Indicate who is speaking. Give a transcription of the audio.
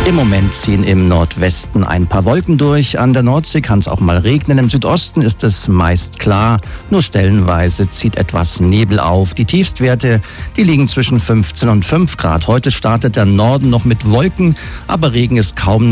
Speaker 1: Im Moment ziehen im Nordwesten ein paar Wolken durch. An der Nordsee kann es auch mal regnen. Im Südosten ist es meist klar. Nur stellenweise zieht etwas Nebel auf. Die Tiefstwerte, die liegen zwischen 15 und 5 Grad. Heute startet der Norden noch mit Wolken, aber Regen ist kaum noch